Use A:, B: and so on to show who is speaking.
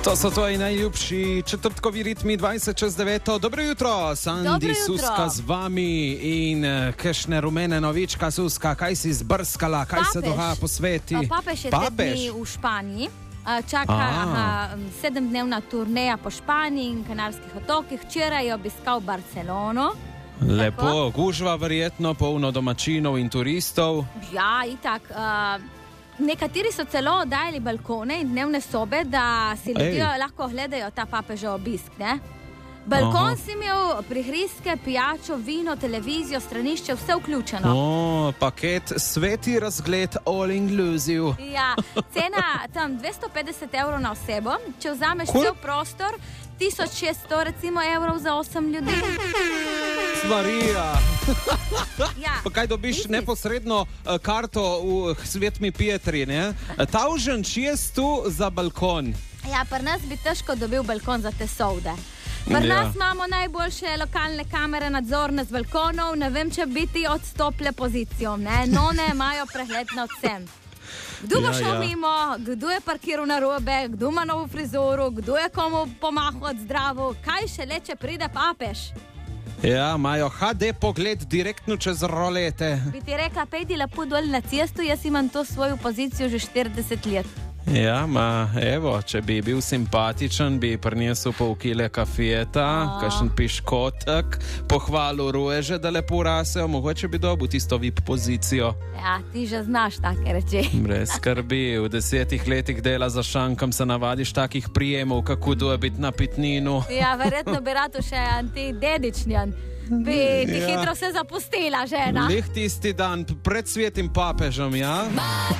A: To so tvoji najljubši četrtkovi ritmi 20:09. Dobro jutro, Sandi Suska z vami in kakšne rumene novička, Suska, kaj si zbrskala, kaj se dogaja po sveti?
B: Papež je 3 dni v Španiji, čaka 7-dnevna turneja po Španiji in Kanarskih otokih, včeraj je obiskal Barcelono.
A: Lepo, gužva verjetno, polno domačinov in turistov.
B: Ja, itak. Nekateri so celo dajali balkone in dnevne sobe, da si ljudje lahko gledajo ta papežev obisk, ne? Balkon si imel, prihrizke, pijačo, vino, televizijo, stranišče, vse vključeno.
A: Paket sveti razgled all inclusive.
B: Ja, cena tam 250 evrov na osebo, če vzameš cel prostor, 1600 recimo evrov za 8 ljudi.
A: Marija.
B: Ja,
A: pa kaj dobiš neposredno karto v Svetmi Pietri, ne? Tavžen 600 za balkon.
B: Ja, pri nas bi težko dobil balkon za te sovde. Pri nas imamo najboljše lokalne kamere nadzorne z balkonov, ne vem, če bi ti odstopile pozicijo, ne? None imajo pregled nad vsem. Kdo bo šel mimo, kdo je parkiral na robe, kdo ima novo frizuro, kdo je komu pomahal zdravo, kaj še leče pride papež?
A: Ja, imajo HD pogled direktno čez rolete.
B: Bi ti rekla, pejdi lepo dol na cestu, jaz imam to svojo pozicijo že 40 let.
A: Ja, evo, če bi bil simpatičen, bi prinesel pol kile kafijeta, kakšen piškotek, pohvalil rueže, da lepo rasejo, mogoče bi dobil tisto VIP pozicijo.
B: Ja, ti že znaš take reči.
A: Brez skrbi, v 10 letih dela za šankom se navadiš takih prijemov, kako dobiti na pitninu.
B: Ja, verjetno bi rado še antidedičnjan. Bi ti hitro se zapustila žena.
A: Lih tisti dan pred svetim papežem, ja?